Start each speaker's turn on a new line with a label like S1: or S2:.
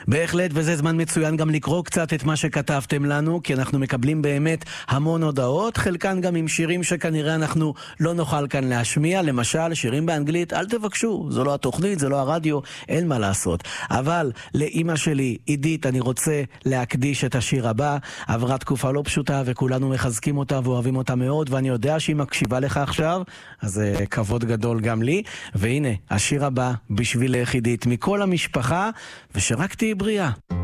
S1: בהחלט, וזה זמן מצוין גם לקרוא קצת את מה שכתבתם לנו, כי אנחנו מקבלים באמת המון הודעות, חלקן גם עם שירים שכנראה אנחנו לא נוכל כאן להשמיע, למשל שירים באנגלית, אל תבקשו, זו לא התוכנית, זה לא הרדיו, אין מה לעשות. אבל לאמא שלי, עידית, אני רוצה להקדיש את השיר הבא, עברה תקופה לא פשוטה וכולנו מחזקים אותה ואוהבים אותה מאוד, ואני יודע שהיא מקשיבה לך עכשיו, אז זה כבוד גדול גם לי, והנה, השיר הבא בשבילך עידית, מכל המשפחה, ושרק תהי בריאה.